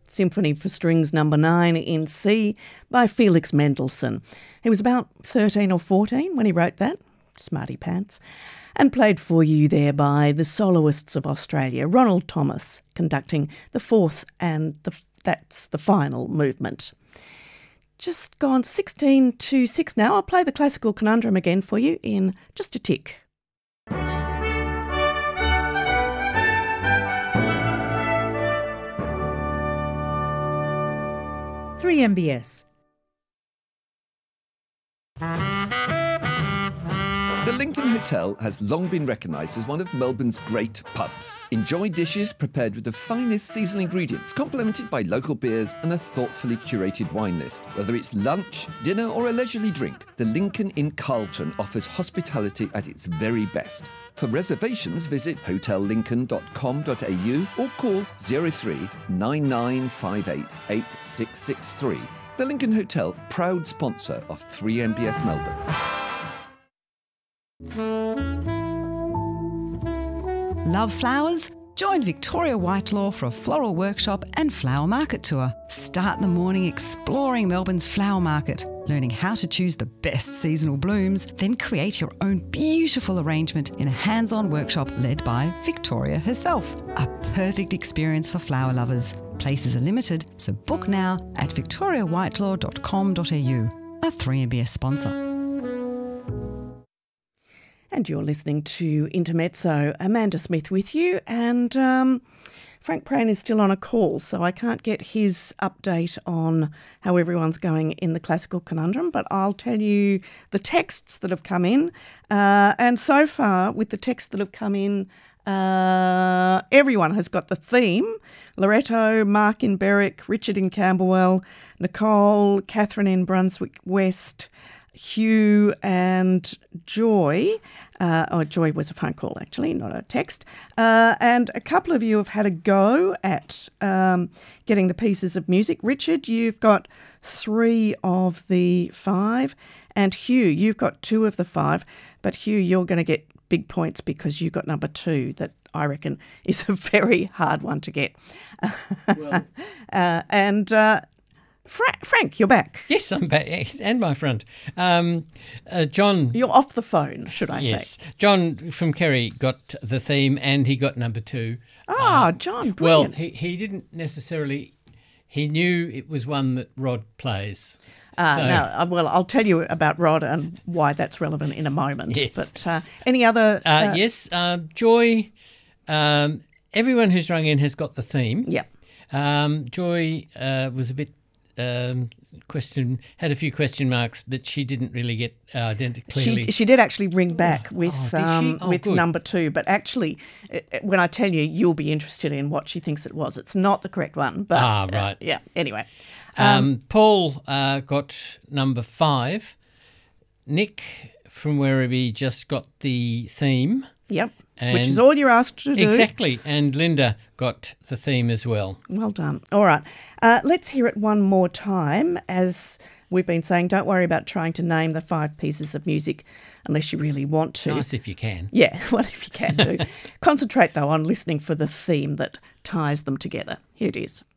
Symphony for Strings No. 9 in C by Felix Mendelssohn. He was about 13 or 14 when he wrote that, smarty pants, and played for you there by the Soloists of Australia, Ronald Thomas, conducting the fourth and that's the final movement. Just gone 16 to 6 now. I'll play the classical conundrum again for you in just a tick. 3MBS. The Lincoln Hotel has long been recognised as one of Melbourne's great pubs. Enjoy dishes prepared with the finest seasonal ingredients, complemented by local beers and a thoughtfully curated wine list. Whether it's lunch, dinner or a leisurely drink, the Lincoln in Carlton offers hospitality at its very best. For reservations, visit hotellincoln.com.au or call 03 9958 8663. The Lincoln Hotel, proud sponsor of 3MBS Melbourne. Love flowers? Join Victoria Whitelaw for a floral workshop and flower market tour. Start the morning exploring Melbourne's flower market, learning how to choose the best seasonal blooms, then create your own beautiful arrangement in a hands-on workshop led by Victoria herself. A perfect experience for flower lovers. Places are limited, so book now at victoriawhitelaw.com.au, a 3MBS sponsor. And you're listening to Intermezzo. Amanda Smith with you, and Frank Prane is still on a call, so I can't get his update on how everyone's going in the classical conundrum, but I'll tell you the texts that have come in. And so far, with the texts that have come in, everyone has got the theme. Loretto, Mark in Berwick, Richard in Camberwell, Nicole, Catherine in Brunswick West, Hugh and Joy. Joy was a phone call, actually, not a text. And a couple of you have had a go at getting the pieces of music. Richard, you've got 3 of the 5. And Hugh, you've got 2 of the 5. But Hugh, you're going to get big points because you got number 2 that I reckon is a very hard one to get. Well. Frank, you're back. Yes, I'm back, and my front. John... You're off the phone, should I say. Yes. John from Kerry got the theme and he got number 2. John, brilliant. Well, he didn't necessarily... He knew it was one that Rod plays. Well, I'll tell you about Rod and why that's relevant in a moment. Yes. But any other... Yes, Joy... everyone who's rung in has got the theme. Yep. Joy was a bit... had a few question marks, but she didn't really get identified clearly. She did actually ring back with number 2, but actually, when I tell you, you'll be interested in what she thinks it was. It's not the correct one, but right. Yeah. Anyway, Paul got number 5. Nick from Werribee just got the theme. Yep. Which is all you're asked to do. Exactly. And Linda got the theme as well. Well done. All right. Let's hear it one more time. As we've been saying, don't worry about trying to name the 5 pieces of music unless you really want to. Nice if you can. Yeah, well, if you can do. Concentrate, though, on listening for the theme that ties them together. Here it is.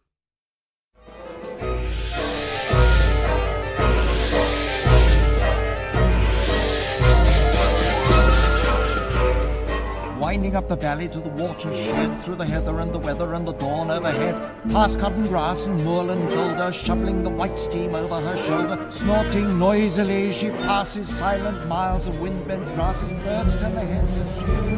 Winding up the valley to the watershed, through the heather and the weather and the dawn overhead, past cotton grass and moorland boulder, shoveling the white steam over her shoulder, snorting noisily she passes, silent miles of wind-bent grasses, birds turn their heads as she